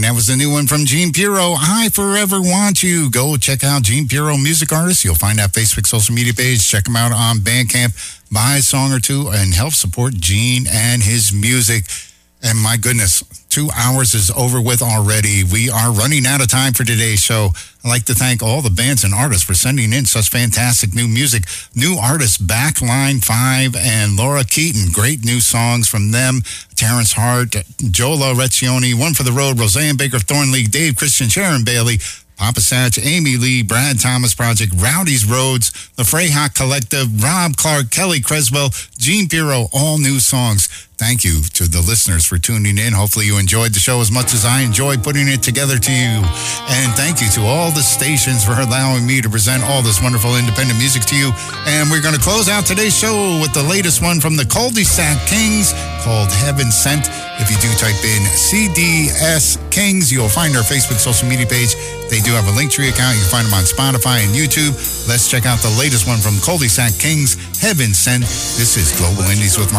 And that was the new one from Gene Puro, I Forever Want You. Go check out Gene Puro Music Artist. You'll find that Facebook social media page. Check him out on Bandcamp. Buy a song or two and help support Gene and his music. And my goodness, 2 hours is over with already. We are running out of time for today's show. I'd like to thank all the bands and artists for sending in such fantastic new music. New artists, Backline 5 and Laura Keaton. Great new songs from them. Terrence Hart, Jola Reccioni, One for the Road, Roseanne Baker Thornley, Dave Christian, Sharon Bailey, Papa Satch, Amy Lee, Brad Thomas Project, Rowdy's Roads, The Freyhawk Collective, Rob Clark, Kelly Creswell, Gene Puro, all new songs. Thank you to the listeners for tuning in. Hopefully you enjoyed the show as much as I enjoyed putting it together to you. And thank you to all the stations for allowing me to present all this wonderful independent music to you. And we're going to close out today's show with the latest one from the Cul-de-Sac Kings called Heaven Sent. If you do type in CDS Kings, you'll find our Facebook social media page. They do have a Linktree account. You can find them on Spotify and YouTube. Let's check out the latest one from Cul-de-Sac Kings, Heaven Sent. This is Global Indies with Mark.